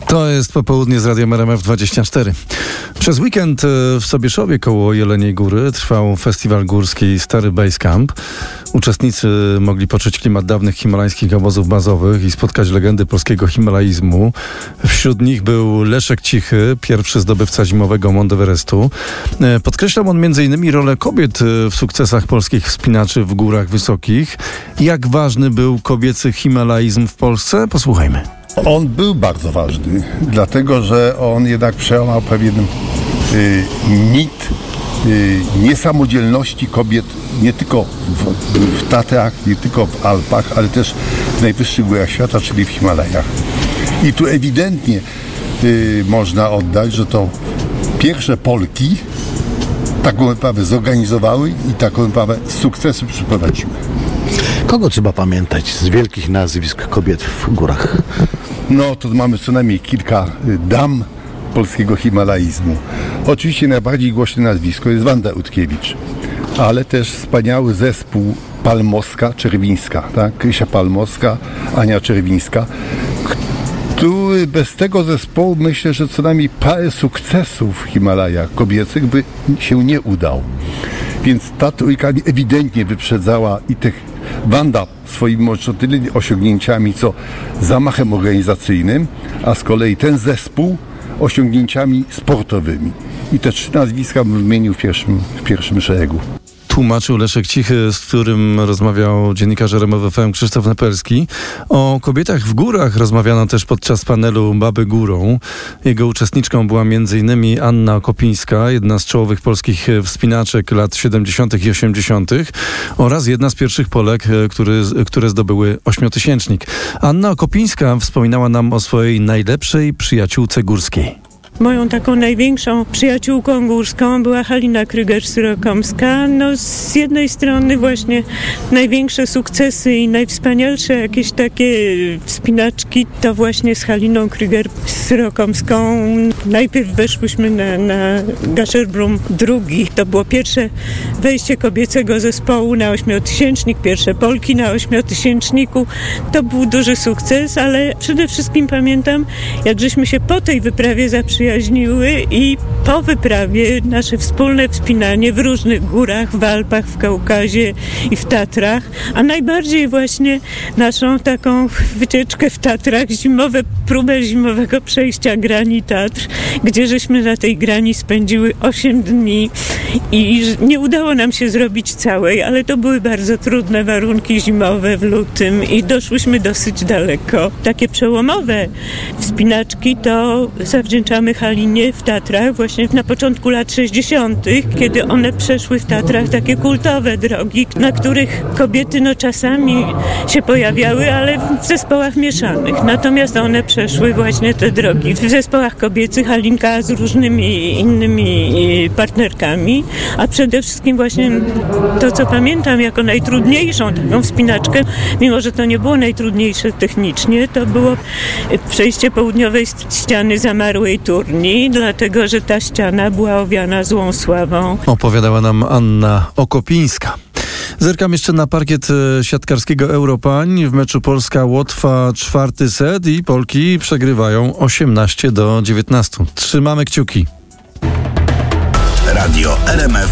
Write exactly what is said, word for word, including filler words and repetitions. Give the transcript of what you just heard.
To jest popołudnie z Radiem R M F dwadzieścia cztery. Przez weekend w Sobieszowie koło Jeleniej Góry trwał festiwal górski Stary Base Camp. Uczestnicy mogli poczuć klimat dawnych himalańskich obozów bazowych i spotkać legendy polskiego himalaizmu. Wśród nich był Leszek Cichy, pierwszy zdobywca zimowego Mount Everestu. Podkreślał on między innymi rolę kobiet w sukcesach polskich wspinaczy w górach wysokich. Jak ważny był kobiecy himalaizm w Polsce? Posłuchajmy. On był bardzo ważny, dlatego że on jednak przełamał pewien y, mit y, niesamodzielności kobiet nie tylko w, w Tatrach, nie tylko w Alpach, ale też w najwyższych górach świata, czyli w Himalajach. I tu ewidentnie y, można oddać, że to pierwsze Polki taką wyprawę zorganizowały i taką wyprawę z sukcesem przeprowadziły. Kogo trzeba pamiętać z wielkich nazwisk kobiet w górach? No to mamy co najmniej kilka dam polskiego himalaizmu. Oczywiście najbardziej głośne nazwisko jest Wanda Rutkiewicz, ale też wspaniały zespół Palmowska-Czerwińska, tak? Krysia Palmowska, Ania Czerwińska, który bez tego zespołu myślę, że co najmniej parę sukcesów w Himalajach kobiecych by się nie udał. Więc ta trójka ewidentnie wyprzedzała i tych Wanda swoimi może tyle osiągnięciami, co zamachem organizacyjnym, a z kolei ten zespół osiągnięciami sportowymi. I te trzy nazwiska bym wymienił w pierwszym, w pierwszym szeregu. Tłumaczył Leszek Cichy, z którym rozmawiał dziennikarz R M F F M Krzysztof Nepelski. O kobietach w górach rozmawiano też podczas panelu Baby Górą. Jego uczestniczką była między innymi Anna Okopińska, jedna z czołowych polskich wspinaczek lat siedemdziesiątych i osiemdziesiątych oraz jedna z pierwszych Polek, który, które zdobyły ośmiotysięcznik. Anna Okopińska wspominała nam o swojej najlepszej przyjaciółce górskiej. Moją taką największą przyjaciółką górską była Halina Kryger-Syrokomska. No z jednej strony właśnie największe sukcesy i najwspanialsze jakieś takie wspinaczki to właśnie z Haliną Kryger-Syrokomską. Najpierw weszłyśmy na, na Gasherbrum drugi. To było pierwsze wejście kobiecego zespołu na ośmiotysięcznik, pierwsze Polki na ośmiotysięczniku. To był duży sukces, ale przede wszystkim pamiętam, jak żeśmy się po tej wyprawie zaprzyjaźnili i po wyprawie nasze wspólne wspinanie w różnych górach, w Alpach, w Kaukazie i w Tatrach, a najbardziej właśnie naszą taką wycieczkę w Tatrach, zimowe, próbę zimowego przejścia grani Tatr, gdzie żeśmy na tej grani spędziły osiem dni i nie udało nam się zrobić całej, ale to były bardzo trudne warunki zimowe w lutym i doszłyśmy dosyć daleko. Takie przełomowe wspinaczki to zawdzięczamy Halinie w Tatrach właśnie na początku lat sześćdziesiątych, kiedy one przeszły w Tatrach takie kultowe drogi, na których kobiety no czasami się pojawiały, ale w zespołach mieszanych. Natomiast one przeszły właśnie te drogi w zespołach kobiecych, Halinka z różnymi innymi partnerkami, a przede wszystkim właśnie to, co pamiętam jako najtrudniejszą taką wspinaczkę, mimo że to nie było najtrudniejsze technicznie, to było przejście południowej ściany zamarłej Turni, dlatego że ta ściana była owiana złą sławą. Opowiadała nam Anna Okopińska. Zerkam jeszcze na parkiet siatkarskiego Europań. W meczu Polska-Łotwa czwarty set i Polki przegrywają osiemnaście do dziewiętnastu. Trzymamy kciuki. Radio R M F